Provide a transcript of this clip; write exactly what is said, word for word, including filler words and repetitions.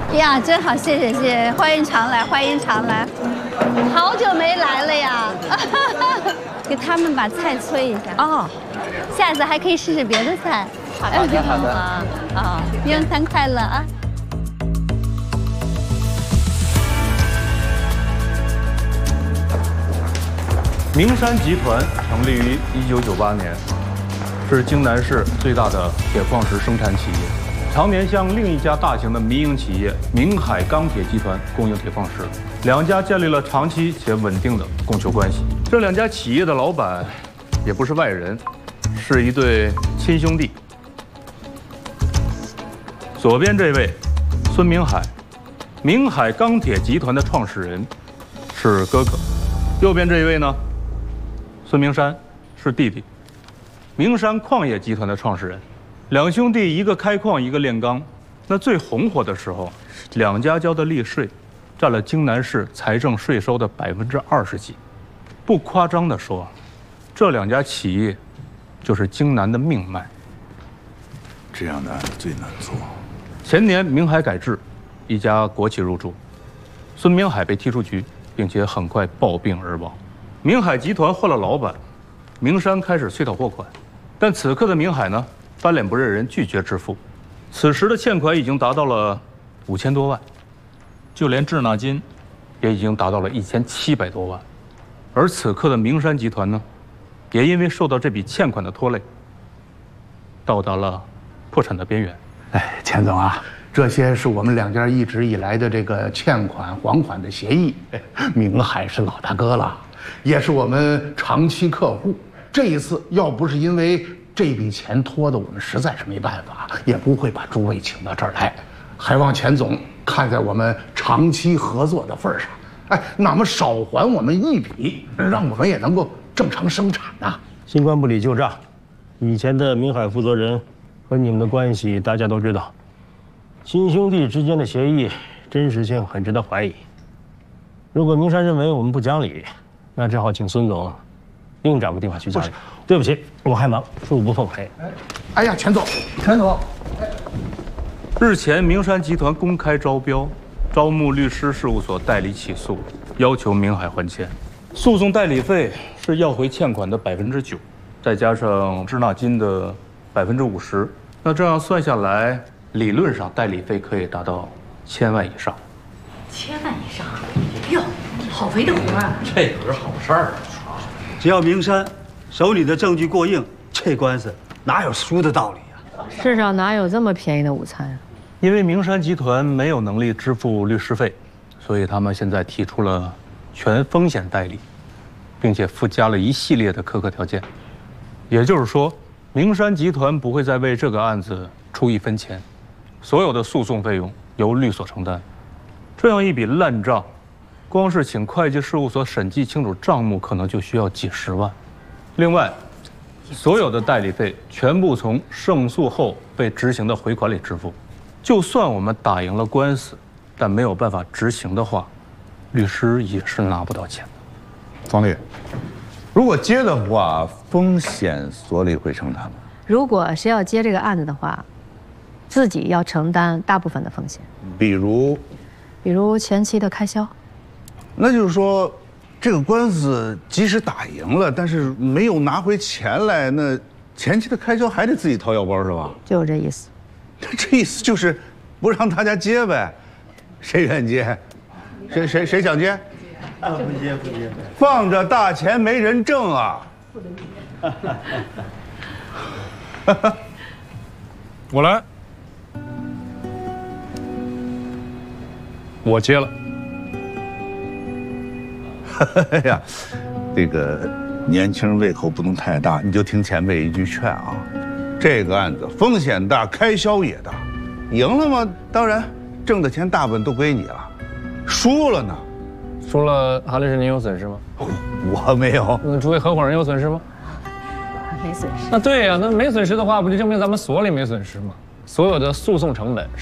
呀，真好，谢谢谢谢，欢迎常来，欢迎常来，好久没来了呀。给他们把菜催一下哦，下次还可以试试别的菜。好的好的啊啊，用餐快乐啊！ 明山集团成立于一九九八年，是京南市最大的铁矿石生产企业，常年向另一家大型的民营企业明海钢铁集团供应铁矿石，两家建立了长期且稳定的供求关系。这两家企业的老板也不是外人，是一对亲兄弟。左边这位孙明海，明海钢铁集团的创始人，是哥哥；右边这位呢，孙明山是弟弟，明山矿业集团的创始人。两兄弟一个开矿，一个炼钢。那最红火的时候，两家交的利税占了京南市财政税收的百分之二十几。不夸张地说，这两家企业就是京南的命脉。 这样的案子最难做。 前年明海改制，一家国企入驻，孙明海被踢出局，并且很快暴病而亡。明海集团换了老板，明山开始催讨货款，但此刻的明海呢，翻脸不认人，拒绝支付。此时的欠款已经达到了五千多万，就连滞纳金也已经达到了一千七百多万。而此刻的明山集团呢，也因为受到这笔欠款的拖累，到达了破产的边缘。 哎，钱总啊，这些是我们两家一直以来的这个欠款还款的协议。明海是老大哥了，也是我们长期客户。这一次要不是因为这笔钱拖的我们实在是没办法，也不会把诸位请到这儿来。还望钱总看在我们长期合作的份上，哎，那么少还我们一笔，让我们也能够正常生产呐、啊。 新官不理旧账，以前的明海负责人和你们的关系大家都知道，亲兄弟之间的协议真实性很值得怀疑。如果明山认为我们不讲理，那只好请孙总另找个地方去讲理。对不起，我还忙，恕不奉陪。 哎呀，钱总，钱总， 日前明山集团公开招标，招募律师事务所代理起诉，要求明海还钱。诉讼代理费是要回欠款的百分之九，再加上滞纳金的百分之五十。那这样算下来，理论上代理费可以达到千万以上。 千万以上，哟，好肥的活啊！ 这可是好事儿啊！ 只要明山手里的证据过硬，这官司哪有输的道理啊？ 世上哪有这么便宜的午餐啊？ 因为明山集团没有能力支付律师费，所以他们现在提出了全风险代理，并且附加了一系列的苛刻条件。也就是说，明山集团不会再为这个案子出一分钱，所有的诉讼费用由律所承担。这样一笔烂账，光是请会计事务所审计清楚账目，可能就需要几十万。另外，所有的代理费全部从胜诉后被执行的回款里支付。就算我们打赢了官司，但没有办法执行的话，律师也是拿不到钱的。 方律，如果接的话，风险所里会承担吗？ 如果是要接这个案子的话，自己要承担大部分的风险， 比如， 比如前期的开销。 那就是说，这个官司即使打赢了，但是没有拿回钱来，那前期的开销还得自己掏腰包是吧？ 就是这意思。 这意思就是不让大家接呗，谁愿意接？谁谁谁想接？ 啊，不接不接。 放着大钱没人挣啊！ 我来，我接了。 哎呀，这个年轻人胃口不能太大，你就听前辈一句劝啊。这个案子风险大，开销也大，赢了嘛，当然挣的钱大部分都归你了；输了呢， 输了韩律师您有损失吗？ 我没有。 那诸位合伙人有损失吗？ 没损失。 那对呀、啊，那没损失的话，不就证明咱们所里没损失吗？所有的诉讼成本